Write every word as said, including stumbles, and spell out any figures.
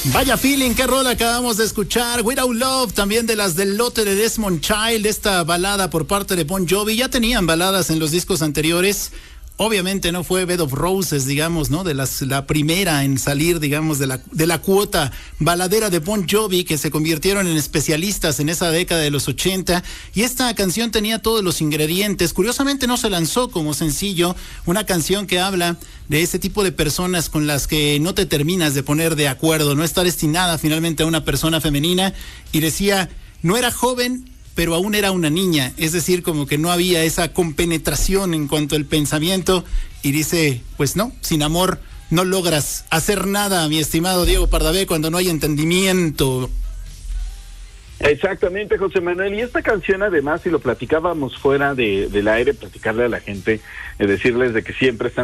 Vaya feeling, qué rola acabamos de escuchar. Without Love, también de las del lote de Desmond Child, esta balada por parte de Bon Jovi. Ya tenían baladas en los discos anteriores. Obviamente no fue Bed of Roses, digamos, ¿no? De las, la primera en salir, digamos, de la, de la cuota baladera de Bon Jovi, que se convirtieron en especialistas en esa década de los ochenta. Y esta canción tenía todos los ingredientes. Curiosamente no se lanzó como sencillo, una canción que habla de ese tipo de personas con las que no te terminas de poner de acuerdo. No está destinada finalmente a una persona femenina. Y decía, no era joven, pero aún era una niña, es decir, como que no había esa compenetración en cuanto al pensamiento, y dice, pues no, sin amor no logras hacer nada, mi estimado Diego Pardavé, cuando no hay entendimiento. Exactamente, José Manuel, y esta canción además, si lo platicábamos fuera de, del aire, platicarle a la gente, eh, decirles de que siempre están